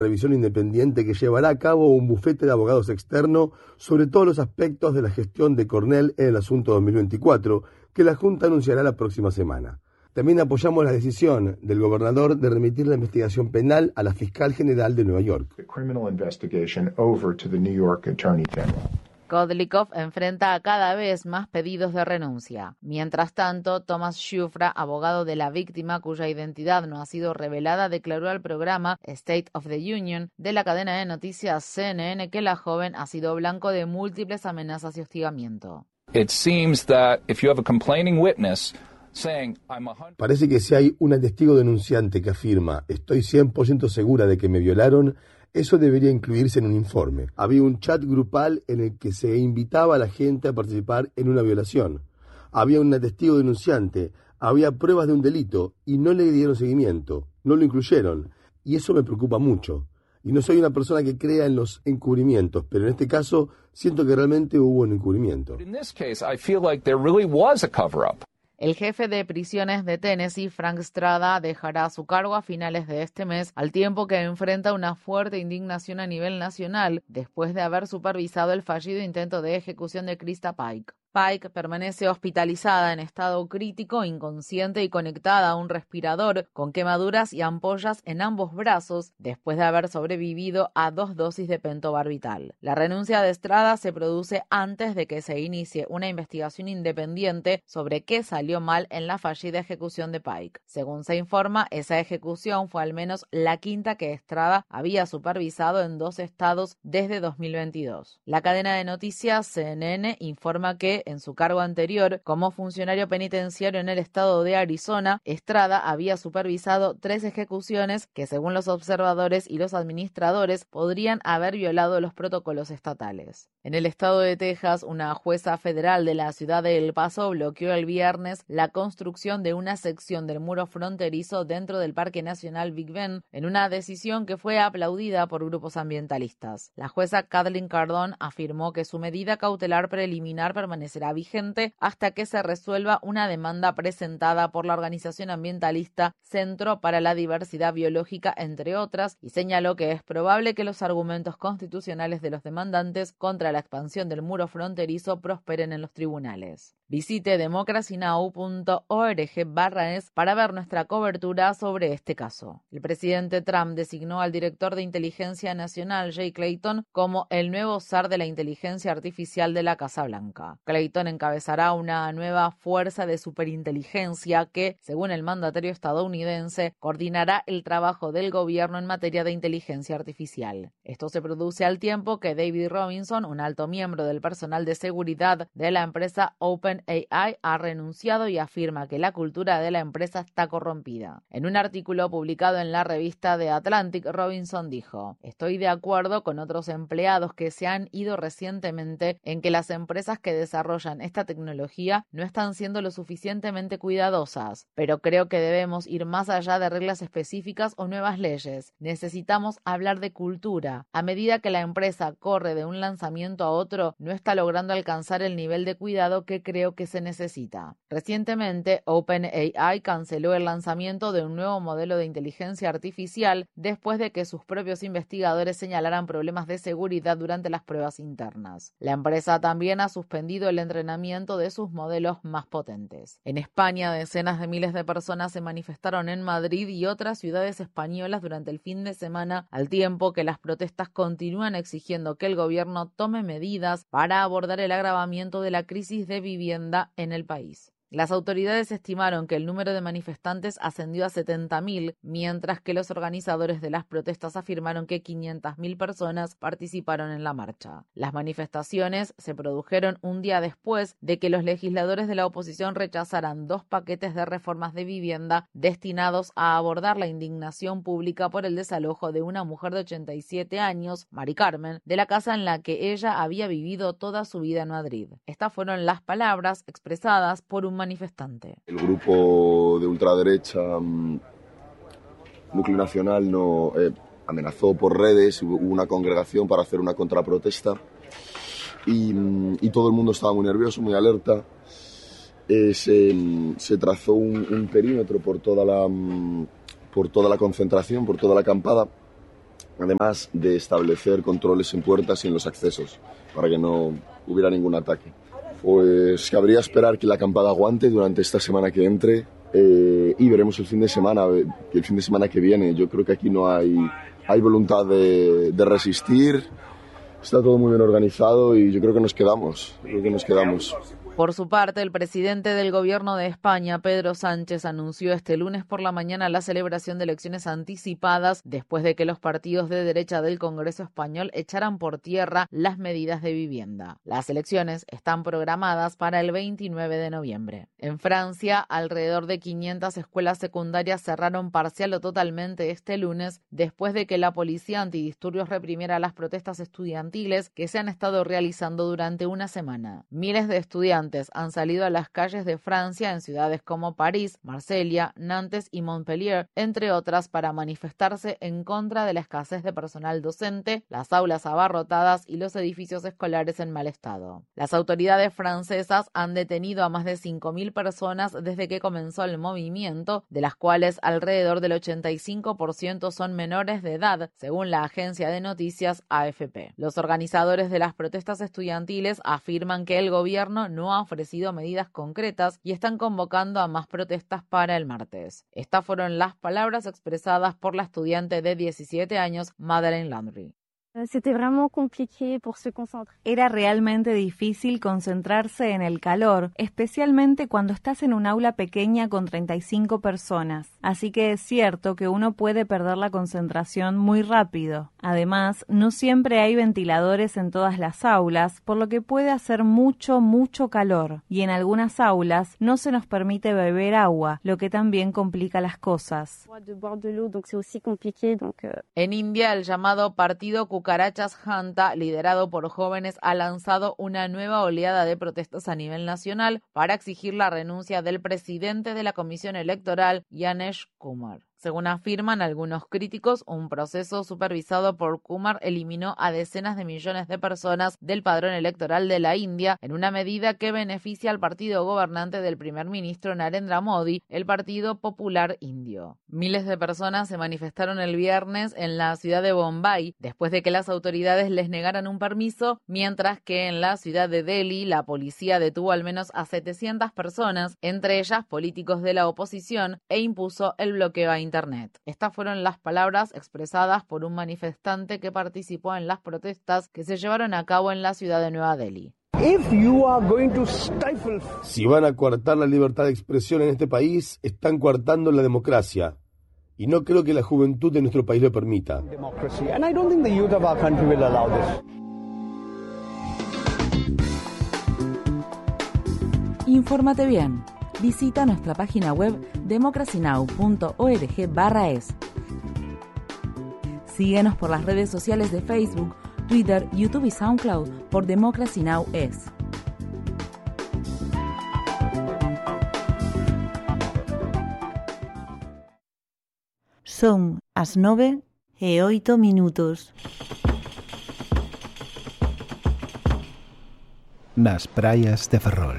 revisión independiente que llevará a cabo un bufete de abogados externo sobre todos los aspectos de la gestión de Cornell en el asunto 2024, que la Junta anunciará la próxima semana. También apoyamos la decisión del gobernador de remitir la investigación penal a la fiscal general de Nueva York. Kodlikov enfrenta a cada vez más pedidos de renuncia. Mientras tanto, Thomas Shufra, abogado de la víctima cuya identidad no ha sido revelada, declaró al programa State of the Union de la cadena de noticias CNN que la joven ha sido blanco de múltiples amenazas y hostigamiento. Parece que si hay un testigo denunciante que afirma «estoy 100% segura de que me violaron», eso debería incluirse en un informe. Había un chat grupal en el que se invitaba a la gente a participar en una violación. Había un testigo denunciante, había pruebas de un delito y no le dieron seguimiento, no lo incluyeron. Y eso me preocupa mucho. Y no soy una persona que crea en los encubrimientos, pero en este caso siento que realmente hubo un encubrimiento. El jefe de prisiones de Tennessee, Frank Strada, dejará su cargo a finales de este mes, al tiempo que enfrenta una fuerte indignación a nivel nacional después de haber supervisado el fallido intento de ejecución de Krista Pike. Pike permanece hospitalizada en estado crítico, inconsciente y conectada a un respirador con quemaduras y ampollas en ambos brazos después de haber sobrevivido a 2 dosis de pentobarbital. La renuncia de Strada se produce antes de que se inicie una investigación independiente sobre qué salió mal en la fallida ejecución de Pike. Según se informa, esa ejecución fue al menos la quinta que Strada había supervisado en 2 estados desde 2022. La cadena de noticias CNN informa que en su cargo anterior como funcionario penitenciario en el estado de Arizona, Strada había supervisado 3 ejecuciones que, según los observadores y los administradores, podrían haber violado los protocolos estatales. En el estado de Texas, una jueza federal de la ciudad de El Paso bloqueó el viernes la construcción de una sección del muro fronterizo dentro del Parque Nacional Big Bend, en una decisión que fue aplaudida por grupos ambientalistas. La jueza Kathleen Cardone afirmó que su medida cautelar preliminar permanecerá vigente hasta que se resuelva una demanda presentada por la organización ambientalista Centro para la Diversidad Biológica, entre otras, y señaló que es probable que los argumentos constitucionales de los demandantes contra la expansión del muro fronterizo prosperen en los tribunales. Visite democracynow.org/es para ver nuestra cobertura sobre este caso. El presidente Trump designó al director de Inteligencia Nacional, Jay Clayton, como el nuevo zar de la inteligencia artificial de la Casa Blanca. Clayton encabezará una nueva fuerza de superinteligencia que, según el mandatario estadounidense, coordinará el trabajo del gobierno en materia de inteligencia artificial. Esto se produce al tiempo que David Robinson, un alto miembro del personal de seguridad de la empresa OpenAI, ha renunciado y afirma que la cultura de la empresa está corrompida. En un artículo publicado en la revista The Atlantic, Robinson dijo: «Estoy de acuerdo con otros empleados que se han ido recientemente en que las empresas que desarrollan esta tecnología no están siendo lo suficientemente cuidadosas, pero creo que debemos ir más allá de reglas específicas o nuevas leyes. Necesitamos hablar de cultura. A medida que la empresa corre de un lanzamiento a otro, no está logrando alcanzar el nivel de cuidado que creo que se necesita». Recientemente, OpenAI canceló el lanzamiento de un nuevo modelo de inteligencia artificial después de que sus propios investigadores señalaran problemas de seguridad durante las pruebas internas. La empresa también ha suspendido el entrenamiento de sus modelos más potentes. En España, decenas de miles de personas se manifestaron en Madrid y otras ciudades españolas durante el fin de semana, al tiempo que las protestas continúan exigiendo que el gobierno tome medidas para abordar el agravamiento de la crisis de vivienda en el país. Las autoridades estimaron que el número de manifestantes ascendió a 70.000, mientras que los organizadores de las protestas afirmaron que 500.000 personas participaron en la marcha. Las manifestaciones se produjeron un día después de que los legisladores de la oposición rechazaran 2 paquetes de reformas de vivienda destinados a abordar la indignación pública por el desalojo de una mujer de 87 años, Mari Carmen, de la casa en la que ella había vivido toda su vida en Madrid. Estas fueron las palabras expresadas por un manifestante. El grupo de ultraderecha Núcleo Nacional amenazó por redes, hubo una congregación para hacer una contraprotesta y todo el mundo estaba muy nervioso, muy alerta. Se trazó un perímetro por toda la concentración, por toda la acampada, además de establecer controles en puertas y en los accesos para que no hubiera ningún ataque. Pues cabría esperar que la acampada aguante durante esta semana que entre y veremos el fin de semana que viene. Yo creo que aquí no hay voluntad de resistir, está todo muy bien organizado y yo creo que nos quedamos. Por su parte, el presidente del Gobierno de España, Pedro Sánchez, anunció este lunes por la mañana la celebración de elecciones anticipadas después de que los partidos de derecha del Congreso español echaran por tierra las medidas de vivienda. Las elecciones están programadas para el 29 de noviembre. En Francia, alrededor de 500 escuelas secundarias cerraron parcial o totalmente este lunes después de que la policía antidisturbios reprimiera las protestas estudiantiles que se han estado realizando durante una semana. Miles de estudiantes han salido a las calles de Francia en ciudades como París, Marsella, Nantes y Montpellier, entre otras, para manifestarse en contra de la escasez de personal docente, las aulas abarrotadas y los edificios escolares en mal estado. Las autoridades francesas han detenido a más de 5.000 personas desde que comenzó el movimiento, de las cuales alrededor del 85% son menores de edad, según la agencia de noticias AFP. Los organizadores de las protestas estudiantiles afirman que el gobierno no ha ofrecido medidas concretas y están convocando a más protestas para el martes. Estas fueron las palabras expresadas por la estudiante de 17 años, Madeleine Landry. Era realmente difícil concentrarse en el calor, especialmente cuando estás en un aula pequeña con 35 personas. Así que es cierto que uno puede perder la concentración muy rápido. Además, no siempre hay ventiladores en todas las aulas, por lo que puede hacer mucho calor. Y en algunas aulas no se nos permite beber agua, lo que también complica las cosas. En India, el llamado Partido Cucarachas Janta, liderado por jóvenes, ha lanzado una nueva oleada de protestas a nivel nacional para exigir la renuncia del presidente de la Comisión Electoral, Ganesh Kumar. Según afirman algunos críticos, un proceso supervisado por Kumar eliminó a decenas de millones de personas del padrón electoral de la India en una medida que beneficia al partido gobernante del primer ministro Narendra Modi, el Partido Popular Indio. Miles de personas se manifestaron el viernes en la ciudad de Bombay después de que las autoridades les negaran un permiso, mientras que en la ciudad de Delhi la policía detuvo al menos a 700 personas, entre ellas políticos de la oposición, e impuso el bloqueo a Internet. Estas fueron las palabras expresadas por un manifestante que participó en las protestas que se llevaron a cabo en la ciudad de Nueva Delhi. Si van a coartar la libertad de expresión en este país, están coartando la democracia. Y no creo que la juventud de nuestro país lo permita. Infórmate bien. Visita nuestra página web democracynow.org/es. Síguenos por las redes sociales de Facebook, Twitter, YouTube y SoundCloud por Democracy Now! Es. Son as 9:08. Nas praias de Ferrol.